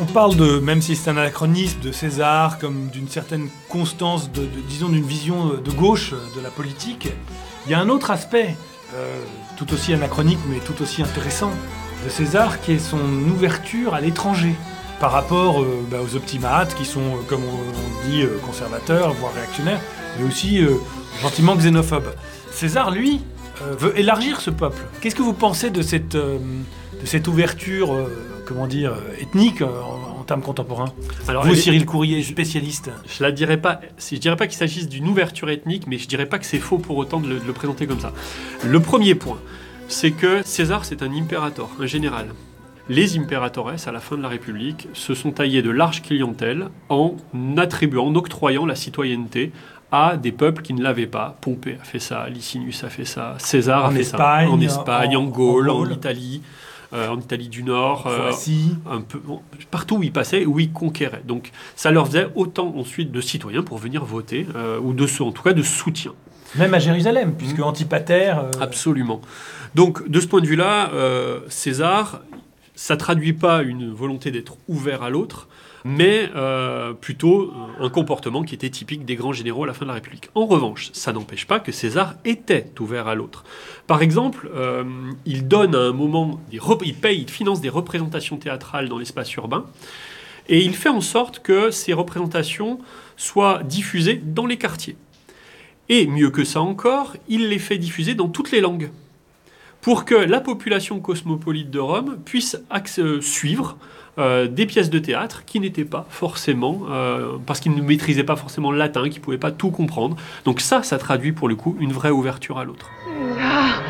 parle même si c'est un anachronisme, de César comme d'une certaine constance, disons d'une vision de gauche de la politique, il y a un autre aspect, tout aussi anachronique mais tout aussi intéressant, de César, qui est son ouverture à l'étranger, par rapport aux optimates, qui sont, comme on dit, conservateurs, voire réactionnaires, mais aussi gentiment xénophobes. César, lui, veut élargir ce peuple. Qu'est-ce que vous pensez de cette ouverture, ethnique en termes contemporains? Alors, vous, Cyril Courrier, spécialiste. Je dirais pas qu'il s'agisse d'une ouverture ethnique, mais je dirais pas que c'est faux pour autant de le présenter comme ça. Le premier point, c'est que César, c'est un impérator, un général. Les impératores, à la fin de la République, se sont taillés de larges clientèles en octroyant la citoyenneté à des peuples qui ne l'avaient pas. Pompée a fait ça, Licinius a fait ça, César a fait ça. En Espagne, en Gaule, en Italie. En Italie du Nord, un peu, partout où ils passaient, où ils conquéraient. Donc ça leur faisait autant ensuite de citoyens pour venir voter, ou en tout cas de soutien. Même à Jérusalem, puisque Antipater... Absolument. Donc de ce point de vue-là, César, ça ne traduit pas une volonté d'être ouvert à l'autre, mais plutôt un comportement qui était typique des grands généraux à la fin de la République. En revanche, ça n'empêche pas que César était ouvert à l'autre. Par exemple, il donne à un moment, il finance des représentations théâtrales dans l'espace urbain, et il fait en sorte que ces représentations soient diffusées dans les quartiers. Et mieux que ça encore, il les fait diffuser dans toutes les langues, pour que la population cosmopolite de Rome puisse suivre des pièces de théâtre qui n'étaient pas forcément, parce qu'ils ne maîtrisaient pas forcément le latin, qu'ils ne pouvaient pas tout comprendre. Donc ça traduit pour le coup une vraie ouverture à l'autre. César,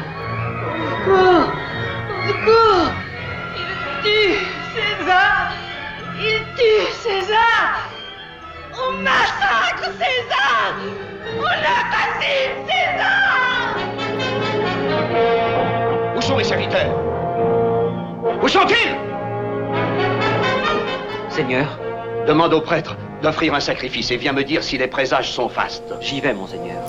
au secours, il tue César, il tue César, on massacre César, on assassine César. Où sont les serviteurs? Où sont-ils? Seigneur. Demande au prêtre d'offrir un sacrifice et viens me dire si les présages sont fastes. J'y vais, monseigneur.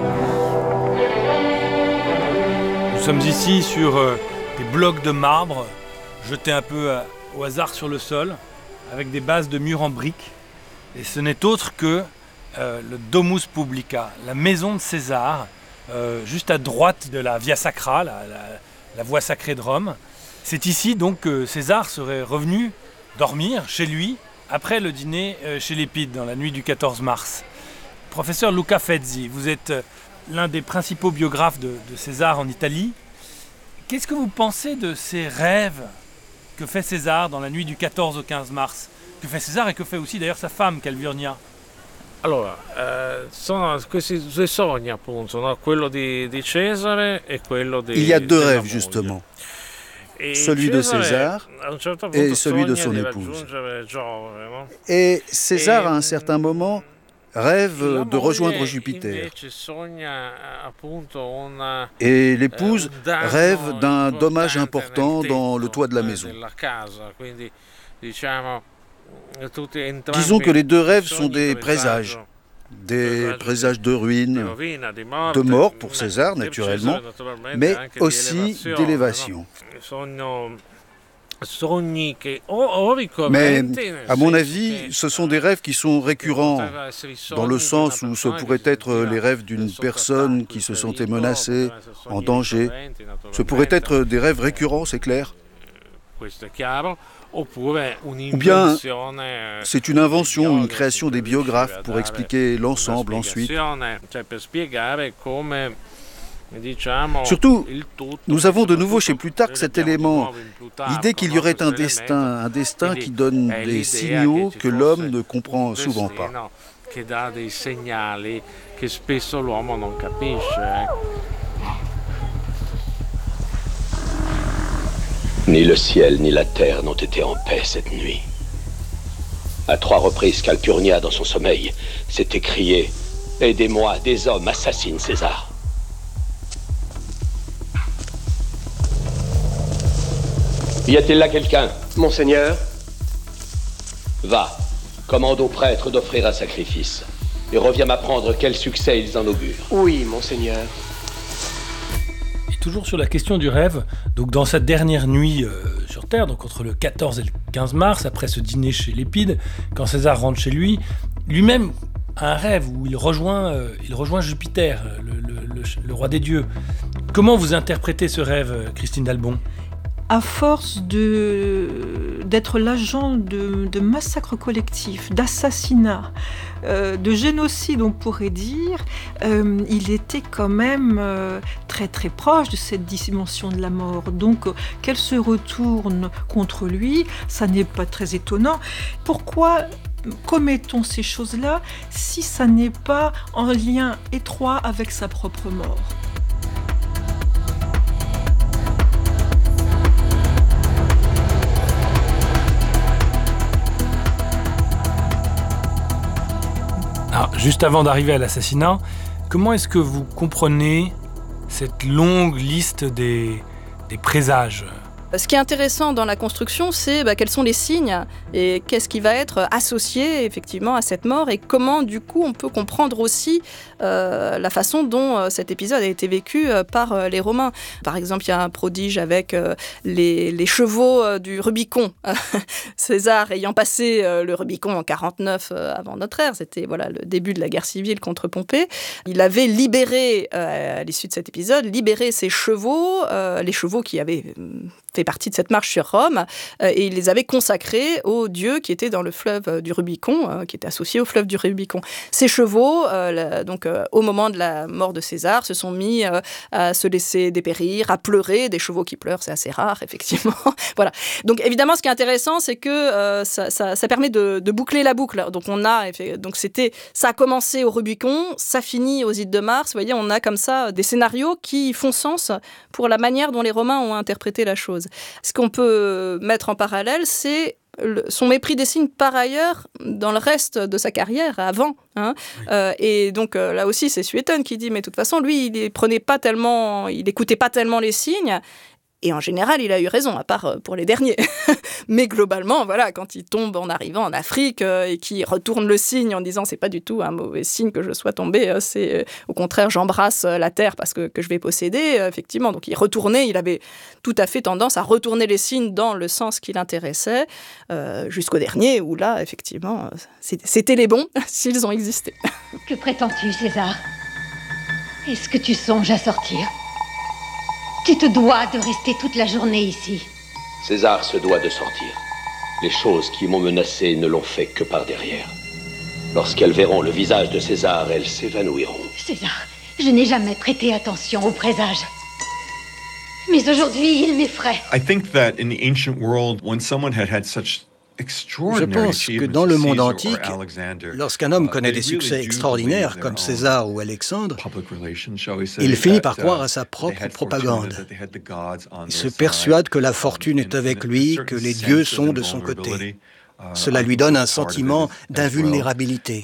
Nous sommes ici sur des blocs de marbre jetés un peu au hasard sur le sol, avec des bases de murs en briques. Et ce n'est autre que le Domus Publica, la maison de César, juste à droite de la Via Sacra, la voie sacrée de Rome. C'est ici donc que César serait revenu dormir chez lui après le dîner chez l'Épide dans la nuit du 14 mars. Professeur Luca Fezzi, vous êtes l'un des principaux biographes de César en Italie. Qu'est-ce que vous pensez de ces rêves que fait César dans la nuit du 14 au 15 mars? Que fait César et que fait aussi d'ailleurs sa femme Calpurnia? Allora, questi due sogni appunto, no? Quello di Cesare e quello di... Il y a deux rêves justement, celui de César et celui de son épouse. Et César, à un certain moment, rêve de rejoindre Jupiter. Et l'épouse rêve d'un dommage important dans le toit de la maison. Disons que les deux rêves sont des présages de ruines, de mort pour César naturellement, mais aussi d'élévation. Mais à mon avis, ce sont des rêves qui sont récurrents, dans le sens où ce pourraient être les rêves d'une personne qui se sentait menacée, en danger. Ce pourraient être des rêves récurrents, c'est clair. Ou bien c'est une invention, une création des biographes pour expliquer l'ensemble ensuite. Surtout, nous avons de nouveau chez Plutarque cet élément, l'idée qu'il y aurait un destin qui donne des signaux que l'homme ne comprend souvent pas. Ni le ciel ni la terre n'ont été en paix cette nuit. À 3 reprises, Calpurnia, dans son sommeil, s'est écrié « Aidez-moi, des hommes assassinent César ». Y a-t-il là quelqu'un? Monseigneur? Va, commande aux prêtres d'offrir un sacrifice. Et reviens m'apprendre quel succès ils en augurent. Oui, monseigneur. Toujours sur la question du rêve, donc dans sa dernière nuit sur Terre, donc entre le 14 et le 15 mars, après ce dîner chez Lépide, quand César rentre chez lui, lui-même a un rêve où il rejoint Jupiter, le roi des dieux. Comment vous interprétez ce rêve, Christine d'Albon ? À force d'être l'agent de massacres collectifs, d'assassinats, de génocide, on pourrait dire, il était quand même très très proche de cette dimension de la mort. Donc qu'elle se retourne contre lui, ça n'est pas très étonnant. Pourquoi commettons ces choses-là si ça n'est pas en lien étroit avec sa propre mort ? Alors, juste avant d'arriver à l'assassinat, comment est-ce que vous comprenez cette longue liste des présages ? Ce qui est intéressant dans la construction, c'est quels sont les signes et qu'est-ce qui va être associé effectivement à cette mort et comment du coup on peut comprendre aussi la façon dont cet épisode a été vécu par les Romains. Par exemple, il y a un prodige avec les chevaux du Rubicon. César ayant passé le Rubicon en 49 avant notre ère, c'était le début de la guerre civile contre Pompée. Il avait libéré, à l'issue de cet épisode, libéré ses chevaux, les chevaux qui avaient fait partie de cette marche sur Rome, et il les avait consacrés aux dieux qui étaient dans le fleuve du Rubicon, qui étaient associés au fleuve du Rubicon. Ces chevaux, au moment de la mort de César, se sont mis à se laisser dépérir, à pleurer. Des chevaux qui pleurent, c'est assez rare, effectivement. Voilà. Donc évidemment, ce qui est intéressant, c'est que ça permet de boucler la boucle. Donc ça a commencé au Rubicon, ça finit aux Ides de Mars. Vous voyez, on a comme ça des scénarios qui font sens pour la manière dont les Romains ont interprété la chose. Ce qu'on peut mettre en parallèle, c'est son mépris des signes par ailleurs dans le reste de sa carrière avant. Oui. Et donc là aussi, c'est Suétone qui dit, mais de toute façon, lui, il écoutait pas tellement les signes. Et en général, il a eu raison, à part pour les derniers. Mais globalement, quand il tombe en arrivant en Afrique et qu'il retourne le signe en disant « c'est pas du tout un mauvais signe que je sois tombé, c'est au contraire, j'embrasse la terre parce que je vais posséder », effectivement. Donc il avait tout à fait tendance à retourner les signes dans le sens qui l'intéressait, jusqu'au dernier, où là, effectivement, c'était les bons, s'ils ont existé. Que prétends-tu, César ? Est-ce que tu songes à sortir ? Tu te dois de rester toute la journée ici. César se doit de sortir. Les choses qui m'ont menacé ne l'ont fait que par derrière. Lorsqu'elles verront le visage de César, elles s'évanouiront. César, je n'ai jamais prêté attention aux présages. Mais aujourd'hui, il m'effraie. I think that in the ancient world, when someone had such Je pense que dans le monde antique, lorsqu'un homme connaît des succès extraordinaires comme César ou Alexandre, il finit par croire à sa propre propagande. Il se persuade que la fortune est avec lui, que les dieux sont de son côté. Cela lui donne un sentiment d'invulnérabilité.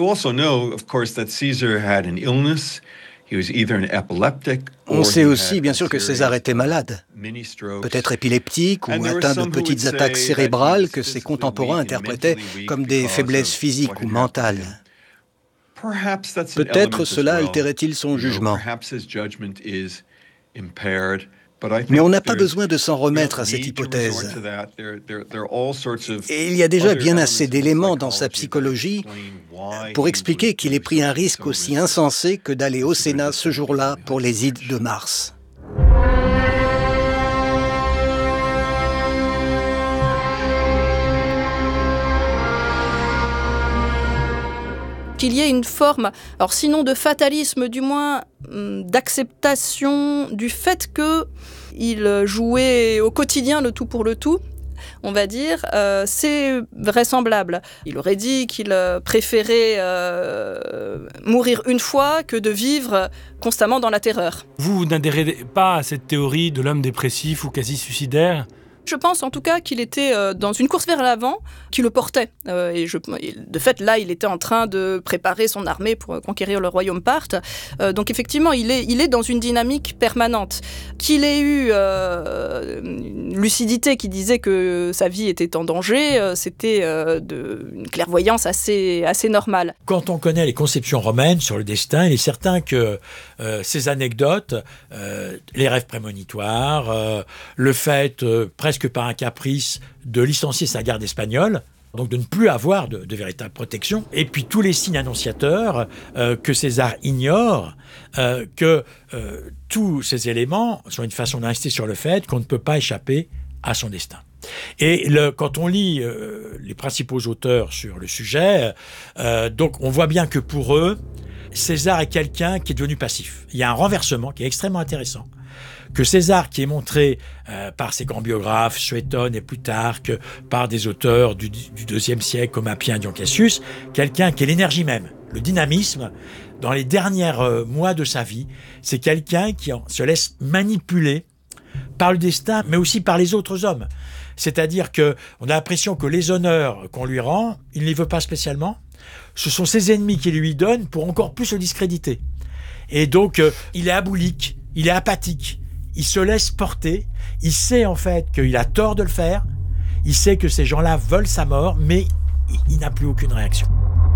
On sait aussi, bien sûr, que César était malade, peut-être épileptique ou atteint de petites attaques cérébrales que ses contemporains interprétaient comme des faiblesses physiques ou mentales. Peut-être cela altérait-il son jugement. Mais on n'a pas besoin de s'en remettre à cette hypothèse. Et il y a déjà bien assez d'éléments dans sa psychologie pour expliquer qu'il ait pris un risque aussi insensé que d'aller au Sénat ce jour-là pour les Ides de Mars. Qu'il y ait une forme, alors sinon de fatalisme, du moins d'acceptation du fait qu'il jouait au quotidien le tout pour le tout, on va dire, c'est vraisemblable. Il aurait dit qu'il préférait mourir une fois que de vivre constamment dans la terreur. Vous n'adhérez pas à cette théorie de l'homme dépressif ou quasi suicidaire ? Je pense en tout cas qu'il était dans une course vers l'avant qui le portait. Et de fait, là, il était en train de préparer son armée pour conquérir le royaume parthe. Donc effectivement, il est dans une dynamique permanente. Qu'il ait eu une lucidité qui disait que sa vie était en danger, c'était une clairvoyance assez normale. Quand on connaît les conceptions romaines sur le destin, il est certain que ces anecdotes, les rêves prémonitoires, le fait presque presque par un caprice, de licencier sa garde espagnole, donc de ne plus avoir de véritable protection. Et puis tous les signes annonciateurs que César ignore, que tous ces éléments sont une façon d'insister sur le fait qu'on ne peut pas échapper à son destin. Et quand on lit les principaux auteurs sur le sujet, donc on voit bien que pour eux, César est quelqu'un qui est devenu passif. Il y a un renversement qui est extrêmement intéressant. Que César, qui est montré par ses grands biographes, Suétone et Plutarque, par des auteurs du IIe siècle comme Appien, Dion Cassius, quelqu'un qui est l'énergie même, le dynamisme, dans les derniers mois de sa vie, c'est quelqu'un qui se laisse manipuler par le destin, mais aussi par les autres hommes. C'est-à-dire qu'on a l'impression que les honneurs qu'on lui rend, il ne les veut pas spécialement. Ce sont ses ennemis qui lui donnent pour encore plus le discréditer. Et donc, il est aboulique, il est apathique, il se laisse porter, il sait en fait qu'il a tort de le faire, il sait que ces gens-là veulent sa mort, mais il n'a plus aucune réaction.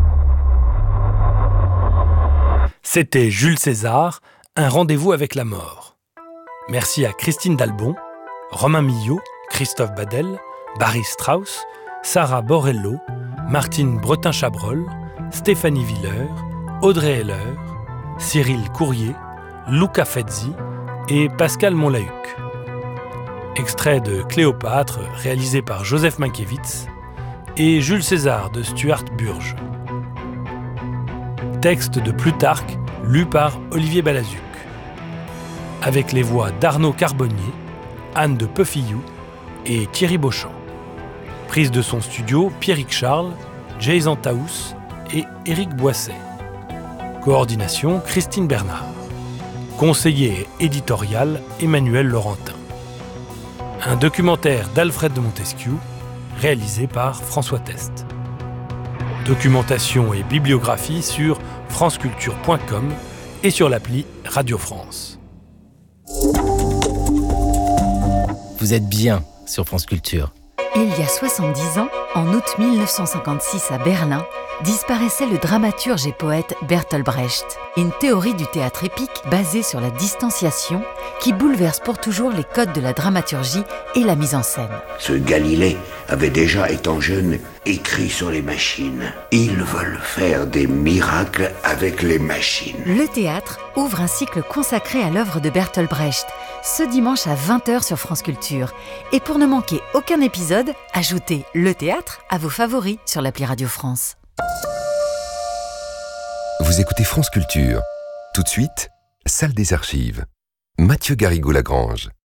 C'était Jules César, un rendez-vous avec la mort. Merci à Christine Dalbon, Romain Millot, Christophe Badel, Barry Strauss, Sarah Borrello, Martine Bretin-Chabrol, Stéphanie Villeur, Audrey Heller, Cyril Courrier, Luca Fezzi et Pascal Monlahuc. Extrait de Cléopâtre réalisé par Joseph Mankiewicz et Jules César de Stuart Burge. Texte de Plutarque lu par Olivier Balazuc. Avec les voix d'Arnaud Carbonnier, Anne de Peufillou et Thierry Beauchamp. Prise de son studio Pierrick Charles, Jason Taous et Éric Boisset. Coordination Christine Bernard. Conseiller éditorial Emmanuel Laurentin. Un documentaire d'Alfred de Montesquieu, réalisé par François Test. Documentation et bibliographie sur franceculture.com et sur l'appli Radio France. Vous êtes bien sur France Culture. Il y a 70 ans, en août 1956 à Berlin, disparaissait le dramaturge et poète Bertolt Brecht. Une théorie du théâtre épique basée sur la distanciation qui bouleverse pour toujours les codes de la dramaturgie et la mise en scène. Ce Galilée avait déjà, étant jeune, écrit sur les machines. Ils veulent faire des miracles avec les machines. Le théâtre ouvre un cycle consacré à l'œuvre de Bertolt Brecht, ce dimanche à 20h sur France Culture. Et pour ne manquer aucun épisode, ajoutez le théâtre à vos favoris sur l'appli Radio France. Vous écoutez France Culture. Tout de suite, salle des archives. Mathieu Garrigou-Lagrange.